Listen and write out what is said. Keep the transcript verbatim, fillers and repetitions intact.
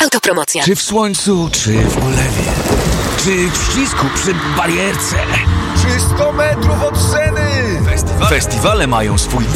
Autopromocja. Czy w słońcu, czy w ulewie, czy w ścisku przy barierce, czy sto metrów od sceny. Festiwale mają swój